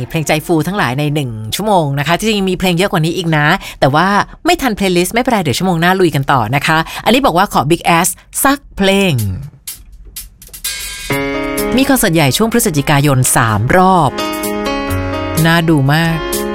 เพลงใจฟูทั้งหลายใน1ชั่วโมงนะคะจริงๆมีเพลงเยอะกว่านี้อีกนะแต่ว่าไม่ทันเพลย์ลิสต์ไม่เป็นไรเดี๋ยวชั่วโมงหน้าลุยกันต่อนะคะอันนี้บอกว่าขอ Big Ass สักเพลงมีคอนเสิร์ตใหญ่ช่วงพฤศจิกายน3 รอบน่าดูมาก